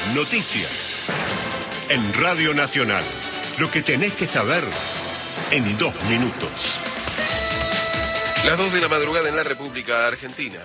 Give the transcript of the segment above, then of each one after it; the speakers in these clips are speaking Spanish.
Noticias. En Radio Nacional. Lo que tenés que saber en 2 minutos. Las 2 de la madrugada en la República Argentina.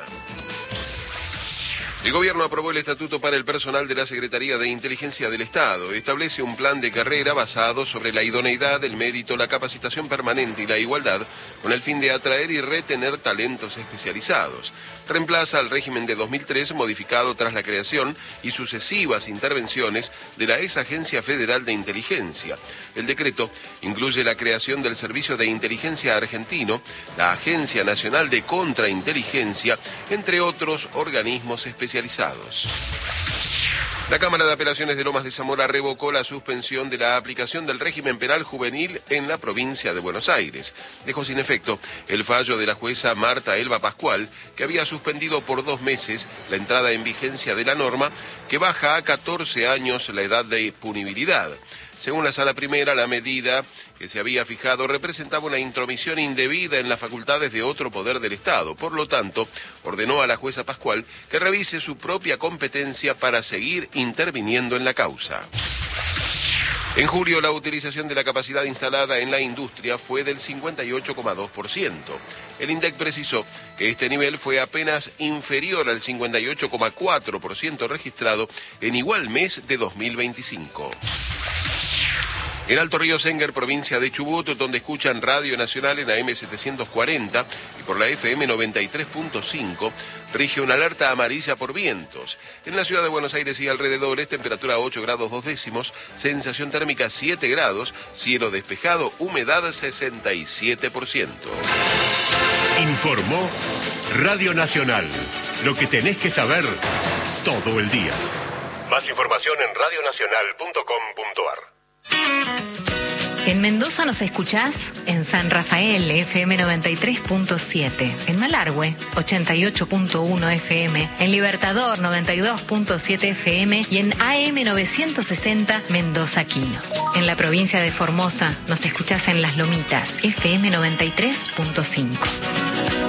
El gobierno aprobó el estatuto para el personal de la Secretaría de Inteligencia del Estado. Establece un plan de carrera basado sobre la idoneidad, el mérito, la capacitación permanente y la igualdad, con el fin de atraer y retener talentos especializados. Reemplaza al régimen de 2003, modificado tras la creación y sucesivas intervenciones de la ex Agencia Federal de Inteligencia. El decreto incluye la creación del Servicio de Inteligencia Argentino, la Agencia Nacional de Contrainteligencia, entre otros organismos especializados. La Cámara de Apelaciones de Lomas de Zamora revocó la suspensión de la aplicación del régimen penal juvenil en la provincia de Buenos Aires. Dejó sin efecto el fallo de la jueza Marta Elba Pascual, que había suspendido por 2 meses la entrada en vigencia de la norma, que baja a 14 años la edad de punibilidad. Según la Sala Primera, la medida que se había fijado representaba una intromisión indebida en las facultades de otro poder del Estado. Por lo tanto, ordenó a la jueza Pascual que revise su propia competencia para seguir interviniendo en la causa. En julio, la utilización de la capacidad instalada en la industria fue del 58,2%. El INDEC precisó que este nivel fue apenas inferior al 58,4% registrado en igual mes de 2025. En Alto Río Senguer, provincia de Chubut, donde escuchan Radio Nacional en AM 740 y por la FM 93.5, rige una alerta amarilla por vientos. En la ciudad de Buenos Aires y alrededores, temperatura 8 grados 2 décimos, sensación térmica 7 grados, cielo despejado, humedad 67%. Informó Radio Nacional. Lo que tenés que saber todo el día. Más información en radionacional.com.ar. En Mendoza nos escuchás en San Rafael, FM 93.7, en Malargüe, 88.1 FM, en Libertador, 92.7 FM y en AM 960 Mendoza Quino. En la provincia de Formosa nos escuchás en Las Lomitas, FM 93.5.